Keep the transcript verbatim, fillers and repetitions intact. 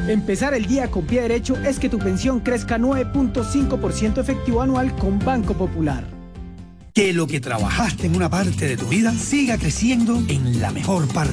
Empezar el día con pie derecho es que tu pensión crezca nueve punto cinco por ciento efectivo anual con Banco Popular. Que lo que trabajaste en una parte de tu vida siga creciendo en la mejor parte.